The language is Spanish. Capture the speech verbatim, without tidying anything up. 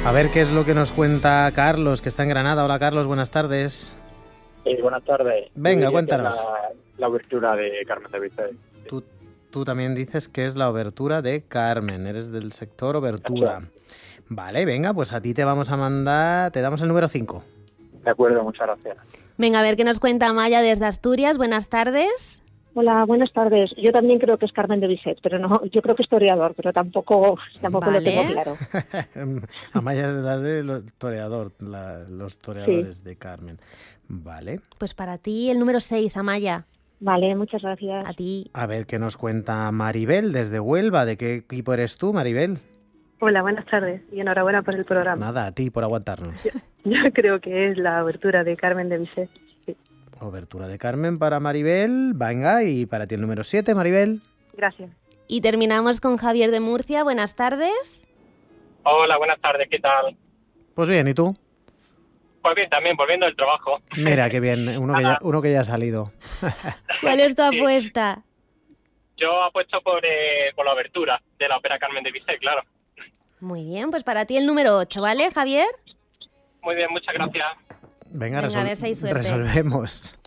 A ver qué es lo que nos cuenta Carlos, que está en Granada. Hola Carlos, buenas tardes. Sí, buenas tardes. Venga, cuéntanos. La, la obertura de Carmen de Bizet. Tú, tú también dices que es la obertura de Carmen, eres del sector obertura. Vale, venga, pues a ti te vamos a mandar, te damos el número cinco. De acuerdo, muchas gracias. Venga, a ver qué nos cuenta Amaya desde Asturias. Buenas tardes. Hola, buenas tardes. Yo también creo que es Carmen de Bizet, pero no, yo creo que es toreador, pero tampoco, tampoco Vale. lo tengo claro. Amaya es la de los toreador, la, los toreadores sí. de Carmen. Vale. Pues para ti el número seis, Amaya. Vale, muchas gracias. A ti. A ver qué nos cuenta Maribel desde Huelva. ¿De qué equipo eres tú, Maribel? Hola, buenas tardes y enhorabuena por el programa. Nada, a ti por aguantarnos. Yo, yo creo que es la obertura de Carmen de Bizet. Sí. Obertura de Carmen para Maribel. Venga, y para ti el número siete, Maribel. Gracias. Y terminamos con Javier de Murcia. Buenas tardes. Hola, buenas tardes, ¿qué tal? Pues bien, ¿y tú? Pues bien, también, volviendo del trabajo. Mira, qué bien, uno que ya, uno que ya ha salido. ¿Cuál es tu apuesta? Yo apuesto por, eh, por la obertura de la ópera Carmen de Bizet, claro. Muy bien, pues para ti el número ocho, ¿vale, Javier? Muy bien, muchas gracias. Venga, Venga resol- a ver si hay suerte. resolvemos.